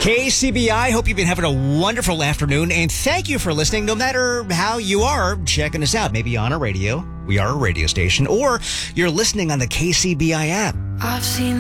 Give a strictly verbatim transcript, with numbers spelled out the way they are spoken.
K C B I, hope you've been having a wonderful afternoon, and thank you for listening, no matter how you are checking us out. Maybe on a radio, we are a radio station, or you're listening on the K C B I app. I've seen